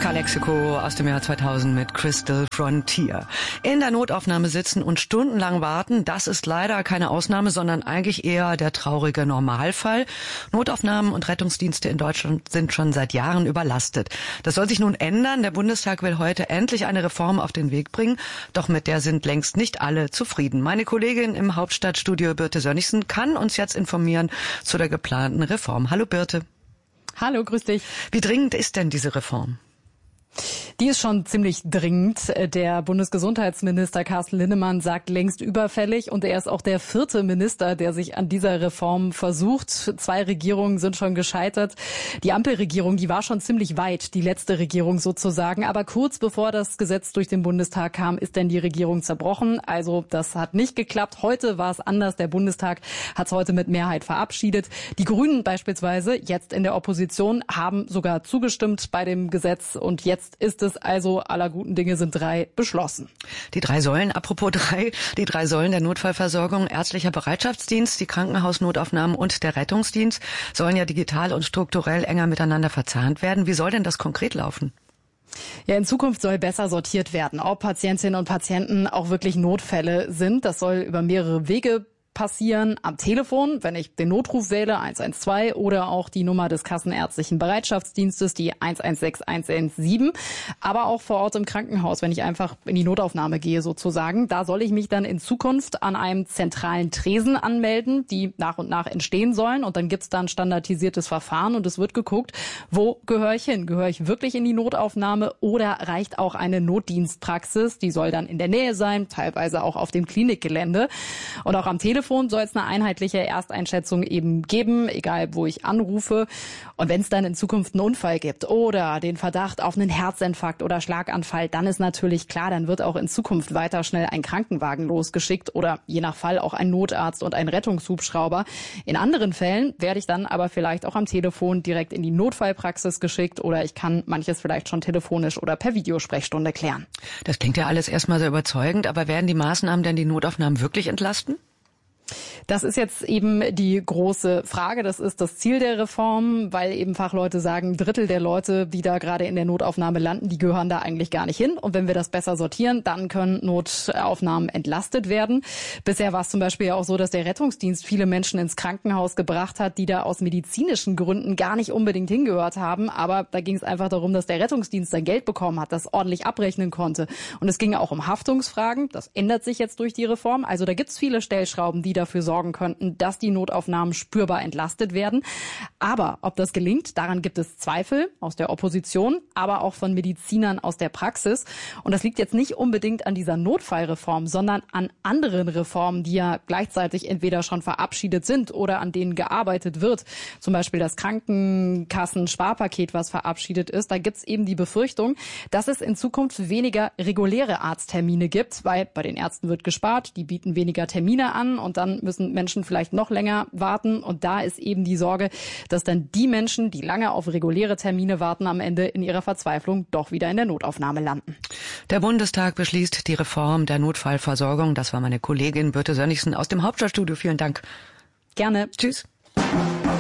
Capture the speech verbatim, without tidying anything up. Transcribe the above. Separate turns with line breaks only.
Calexico aus dem Jahr zweitausend mit Crystal Frontier. In der Notaufnahme sitzen und stundenlang warten, das ist leider keine Ausnahme, sondern eigentlich eher der traurige Normalfall. Notaufnahmen und Rettungsdienste in Deutschland sind schon seit Jahren überlastet. Das soll sich nun ändern. Der Bundestag will heute endlich eine Reform auf den Weg bringen, doch mit der sind längst nicht alle zufrieden. Meine Kollegin im Hauptstadtstudio Birte Sönnigsen kann uns jetzt informieren zu der geplanten Reform. Hallo Birte.
Hallo, grüß dich.
Wie dringend ist denn diese Reform?
Die ist schon ziemlich dringend. Der Bundesgesundheitsminister Carsten Linnemann sagt längst überfällig und er ist auch der vierte Minister, der sich an dieser Reform versucht. Zwei Regierungen sind schon gescheitert. Die Ampelregierung, die war schon ziemlich weit, die letzte Regierung sozusagen. Aber kurz bevor das Gesetz durch den Bundestag kam, ist denn die Regierung zerbrochen. Also das hat nicht geklappt. Heute war es anders. Der Bundestag hat es heute mit Mehrheit verabschiedet. Die Grünen beispielsweise, jetzt in der Opposition, haben sogar zugestimmt bei dem Gesetz und jetzt ist es also, aller guten Dinge sind drei, beschlossen.
Die drei Säulen, apropos drei, die drei Säulen der Notfallversorgung, ärztlicher Bereitschaftsdienst, die Krankenhausnotaufnahmen und der Rettungsdienst sollen ja digital und strukturell enger miteinander verzahnt werden. Wie soll denn das konkret laufen?
Ja, in Zukunft soll besser sortiert werden, ob Patientinnen und Patienten auch wirklich Notfälle sind. Das soll über mehrere Wege passieren, am Telefon, wenn ich den Notruf wähle, eins eins zwei, oder auch die Nummer des Kassenärztlichen Bereitschaftsdienstes, die eins eins sechs eins eins sieben, aber auch vor Ort im Krankenhaus, wenn ich einfach in die Notaufnahme gehe sozusagen. Da soll ich mich dann in Zukunft an einem zentralen Tresen anmelden, die nach und nach entstehen sollen, und dann gibt's da ein standardisiertes Verfahren und es wird geguckt, wo gehöre ich hin? Gehöre ich wirklich in die Notaufnahme oder reicht auch eine Notdienstpraxis? Die soll dann in der Nähe sein, teilweise auch auf dem Klinikgelände. Und auch am Telefon soll es eine einheitliche Ersteinschätzung eben geben, egal wo ich anrufe. Und wenn es dann in Zukunft einen Unfall gibt oder den Verdacht auf einen Herzinfarkt oder Schlaganfall, dann ist natürlich klar, dann wird auch in Zukunft weiter schnell ein Krankenwagen losgeschickt oder je nach Fall auch ein Notarzt und ein Rettungshubschrauber. In anderen Fällen werde ich dann aber vielleicht auch am Telefon direkt in die Notfallpraxis geschickt oder ich kann manches vielleicht schon telefonisch oder per Videosprechstunde klären.
Das klingt ja alles erstmal sehr überzeugend, aber werden die Maßnahmen denn die Notaufnahmen wirklich entlasten?
Das ist jetzt eben die große Frage. Das ist das Ziel der Reform, weil eben Fachleute sagen, ein Drittel der Leute, die da gerade in der Notaufnahme landen, die gehören da eigentlich gar nicht hin. Und wenn wir das besser sortieren, dann können Notaufnahmen entlastet werden. Bisher war es zum Beispiel ja auch so, dass der Rettungsdienst viele Menschen ins Krankenhaus gebracht hat, die da aus medizinischen Gründen gar nicht unbedingt hingehört haben. Aber da ging es einfach darum, dass der Rettungsdienst sein Geld bekommen hat, das ordentlich abrechnen konnte. Und es ging auch um Haftungsfragen. Das ändert sich jetzt durch die Reform. Also da gibt es viele Stellschrauben, die dafür sorgen könnten, dass die Notaufnahmen spürbar entlastet werden. Aber ob das gelingt, daran gibt es Zweifel aus der Opposition, aber auch von Medizinern aus der Praxis. Und das liegt jetzt nicht unbedingt an dieser Notfallreform, sondern an anderen Reformen, die ja gleichzeitig entweder schon verabschiedet sind oder an denen gearbeitet wird. Zum Beispiel das Krankenkassen-Sparpaket, was verabschiedet ist. Da gibt es eben die Befürchtung, dass es in Zukunft weniger reguläre Arzttermine gibt, weil bei den Ärzten wird gespart, die bieten weniger Termine an und dann müssen Menschen vielleicht noch länger warten. Und da ist eben die Sorge, dass dann die Menschen, die lange auf reguläre Termine warten, am Ende in ihrer Verzweiflung doch wieder in der Notaufnahme landen.
Der Bundestag beschließt die Reform der Notfallversorgung. Das war meine Kollegin Birte Sönnigsen aus dem Hauptstadtstudio. Vielen Dank.
Gerne.
Tschüss.